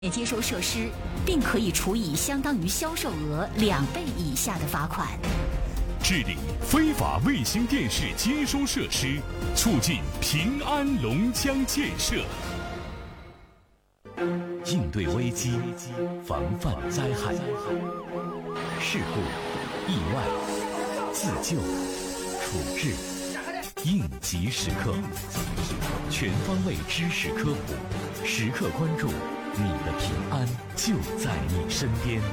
接收设施，并可以处以相当于销售额2倍以下的罚款。 治理非法卫星电视接收设施，促进平安龙江建设。应对危机，防范灾害，事故、意外、自救、处置，应急时刻，全方位知识科普，时刻关注。你的平安就在你身边。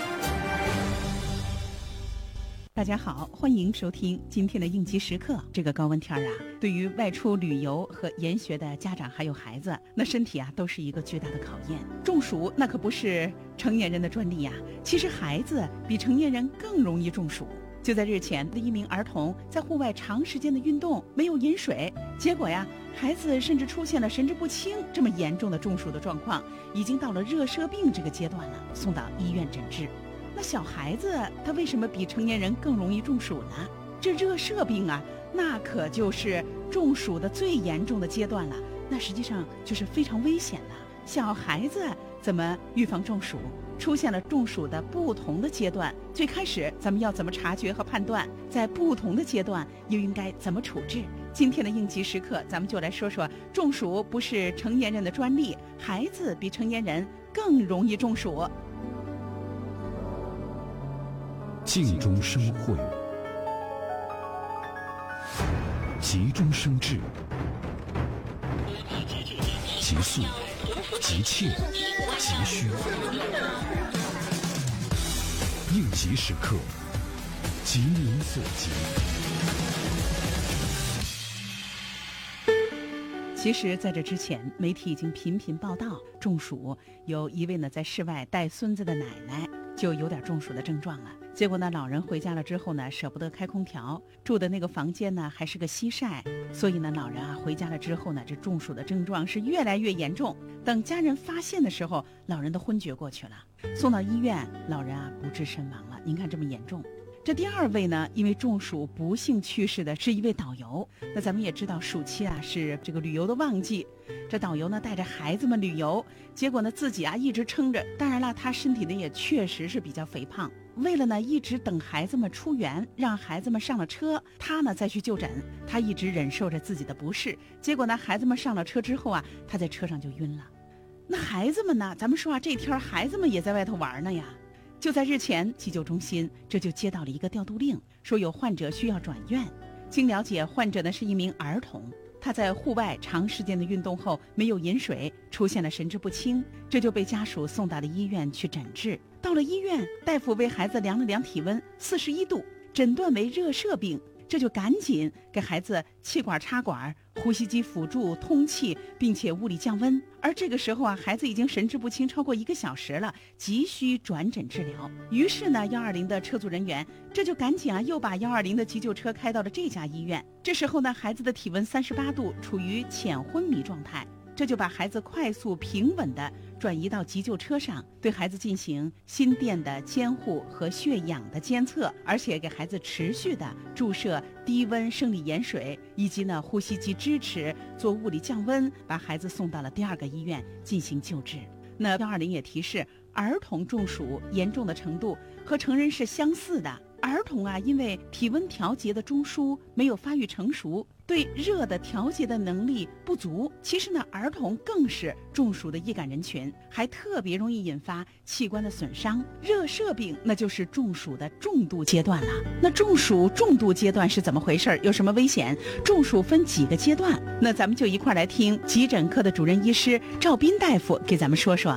大家好，欢迎收听今天的应急时刻。这个高温天啊，对于外出旅游和研学的家长还有孩子，那身体啊都是一个巨大的考验。中暑那可不是成年人的专利呀，其实孩子比成年人更容易中暑。就在日前，一名儿童在户外长时间的运动，没有饮水，结果呀，孩子甚至出现了神志不清这么严重的中暑的状况，已经到了热射病这个阶段了，送到医院诊治。那小孩子他为什么比成年人更容易中暑呢？这热射病啊，那可就是中暑的最严重的阶段了，那实际上就是非常危险了。小孩子怎么预防中暑？出现了中暑的不同的阶段，最开始咱们要怎么察觉和判断？在不同的阶段又应该怎么处置？今天的应急时刻，咱们就来说说中暑不是成年人的专利，孩子比成年人更容易中暑。 静中生慧，急中生智，急速、急切、急需。应急时刻，急民所急。 其实在这之前，媒体已经频频报道中暑，有一位呢在室外带孙子的奶奶就有点中暑的症状了。结果呢，老人回家了之后呢，舍不得开空调，住的那个房间呢还是个西晒，所以呢，老人啊回家了之后呢，这中暑的症状是越来越严重。等家人发现的时候，老人都昏厥过去了，送到医院，老人啊不治身亡了。您看这么严重。这第二位呢，因为中暑不幸去世的是一位导游。那咱们也知道，暑期啊是这个旅游的旺季。这导游呢带着孩子们旅游，结果呢自己啊一直撑着。当然了，他身体呢也确实是比较肥胖。为了呢一直等孩子们出园，让孩子们上了车，他呢再去就诊。他一直忍受着自己的不适。结果呢，孩子们上了车之后啊，他在车上就晕了。那孩子们呢？咱们说啊，这天孩子们也在外头玩呢呀。就在日前，急救中心这就接到了一个调度令，说有患者需要转院。经了解，患者呢是一名儿童，他在户外长时间的运动后没有饮水，出现了神志不清，这就被家属送到了医院去诊治。到了医院，大夫为孩子量了量体温，41度，诊断为热射病。这就赶紧给孩子气管插管、呼吸机辅助通气，并且物理降温。而这个时候啊，孩子已经神志不清超过1个小时了，急需转诊治疗。于是呢，120的车组人员这就赶紧啊，又把120的急救车开到了这家医院。这时候呢，孩子的体温38度，处于浅昏迷状态。这就把孩子快速平稳地转移到急救车上，对孩子进行心电的监护和血氧的监测，而且给孩子持续的注射低温生理盐水，以及呢呼吸机支持，做物理降温，把孩子送到了第2个医院进行救治。那120也提示，儿童中暑严重的程度和成人是相似的。儿童啊，因为体温调节的中枢没有发育成熟，对热的调节的能力不足。其实呢，儿童更是中暑的易感人群，还特别容易引发器官的损伤。热射病那就是中暑的重度阶段了。那中暑重度阶段是怎么回事？有什么危险？中暑分几个阶段？那咱们就一块来听急诊科的主任医师赵斌大夫给咱们说说。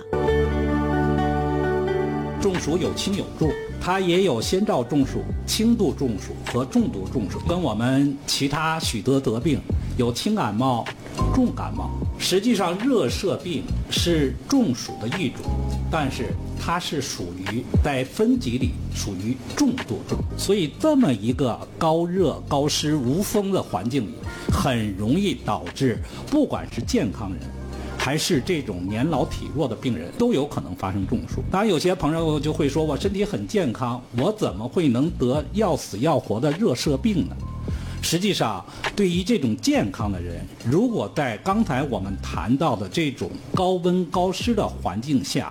中暑有轻有重，它也有先兆中暑、轻度中暑和重度中暑，跟我们其他许多得病有轻感冒、重感冒。实际上，热射病是中暑的一种，但是它是属于在分级里属于重度中，所以这么一个高热、高湿、无风的环境里，很容易导致不管是健康人还是这种年老体弱的病人都有可能发生中暑。当然有些朋友就会说，我身体很健康，我怎么会能得要死要活的热射病呢？实际上，对于这种健康的人，如果在刚才我们谈到的这种高温高湿的环境下